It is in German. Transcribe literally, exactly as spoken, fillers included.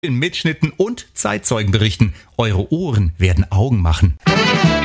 Mitschnitten und Zeitzeugenberichten. Eure Ohren werden Augen machen.